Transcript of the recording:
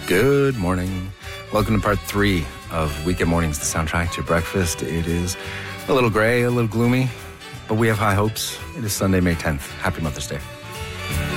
Good morning. Welcome to part 3 of Weekend Mornings, the soundtrack to your breakfast. It is a little gray, a little gloomy, but we have high hopes. It is Sunday, May 10th. Happy Mother's Day.